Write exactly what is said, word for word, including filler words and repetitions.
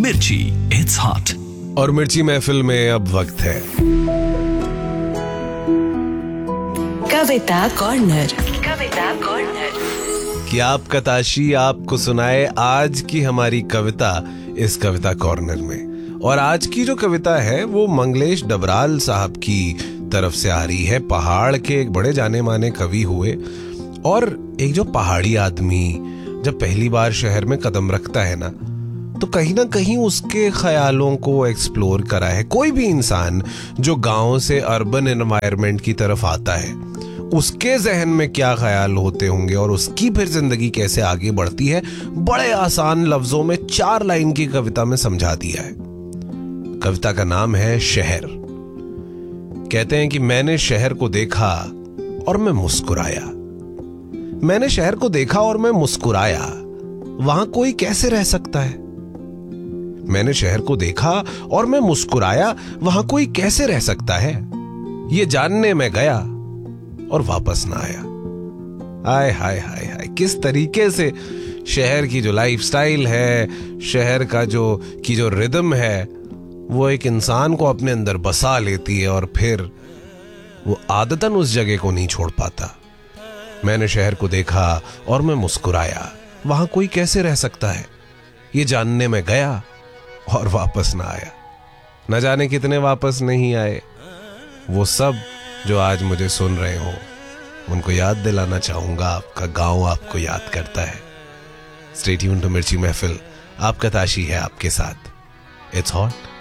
मिर्ची, it's hot. और मिर्ची महफिल में अब वक्त है कविता कॉर्नर। कविता कॉर्नर कि आपका ताशी आपको सुनाए आज की हमारी कविता इस कविता कॉर्नर में। और आज की जो कविता है वो मंगलेश डबराल साहब की तरफ से आ रही है। पहाड़ के एक बड़े जाने माने कवि हुए और एक जो पहाड़ी आदमी जब पहली बार शहर में कदम रखता है ना, तो कहीं ना कहीं उसके ख्यालों को एक्सप्लोर करा है। कोई भी इंसान जो गांव से अर्बन एनवायरनमेंट की तरफ आता है, उसके जहन में क्या ख्याल होते होंगे और उसकी फिर जिंदगी कैसे आगे बढ़ती है, बड़े आसान लफ्जों में चार लाइन की कविता में समझा दिया है। कविता का नाम है शहर। कहते हैं कि मैंने शहर को देखा और मैं मुस्कुराया। मैंने शहर को देखा और मैं मुस्कुराया, वहां कोई कैसे रह सकता है। मैंने शहर को देखा और मैं मुस्कुराया, वहां कोई कैसे रह सकता है। ये जानने में गया और वापस ना आया। हाय हाय हाय हाय, किस तरीके से शहर की जो लाइफस्टाइल है, शहर का जो की जो रिदम है, वो एक इंसान को अपने अंदर बसा लेती है और फिर वो आदतन उस जगह को नहीं छोड़ पाता। मैंने शहर को देखा और मैं मुस्कुराया, वहां कोई कैसे रह सकता है। ये जानने में गया और वापस ना आया। न जाने कितने वापस नहीं आए। वो सब जो आज मुझे सुन रहे हो, उनको याद दिलाना चाहूंगा, आपका गांव आपको याद करता है। स्टे ट्यून्ड टू मिर्ची महफिल, आपका ताशी है आपके साथ। It's hot.